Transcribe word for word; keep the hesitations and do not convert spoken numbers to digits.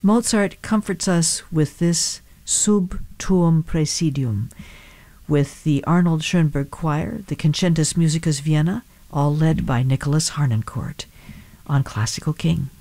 Mozart comforts us with this Sub tuum praesidium, with the Arnold Schoenberg Choir, the Concentus Musicus Vienna, all led by Nicholas Harnoncourt, on Classical King.